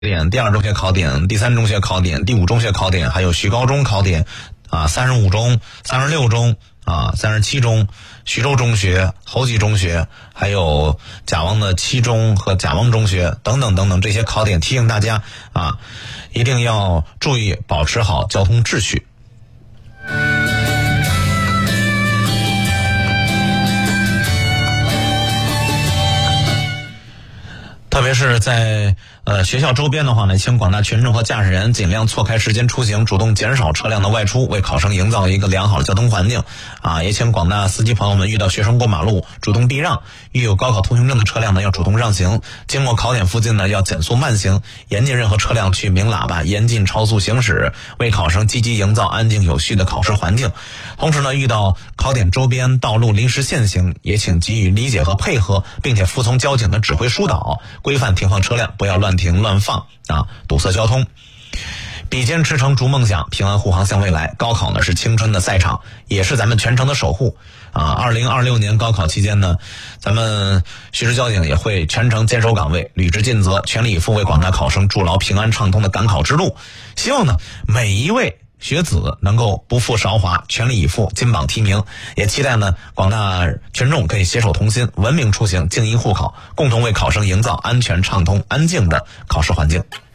点、第2中学考点、第3中学考点、第5中学考点，还有徐高中考点35中、36中37中、徐州中学、侯集中学，还有贾汪的7中和贾汪中学等等等等这些考点，提醒大家一定要注意保持好交通秩序。特别是在学校周边的话呢，请广大群众和驾驶员尽量错开时间出行，主动减少车辆的外出，为考生营造一个良好的交通环境。也请广大司机朋友们遇到学生过马路主动避让，遇有高考通行证的车辆呢要主动让行，经过考点附近呢要减速慢行，严禁任何车辆去鸣喇叭，严禁超速行驶，为考生积极营造安静有序的考试环境。同时呢，遇到考点周边道路临时限行，也请给予理解和配合，并且服从交警的指挥疏导，规范停放车辆，不要乱停乱放堵塞交通。比肩驰骋逐梦想，平安护航向未来。高考呢是青春的赛场，也是咱们全程的守护2026年高考期间呢，咱们徐州交警也会全程坚守岗位，履职尽责，全力以赴为广大考生筑牢平安畅通的赶考之路。希望呢每一位学子能够不负韶华，全力以赴，金榜题名。也期待呢广大群众可以携手同心，文明出行，静音护考，共同为考生营造安全畅通安静的考试环境。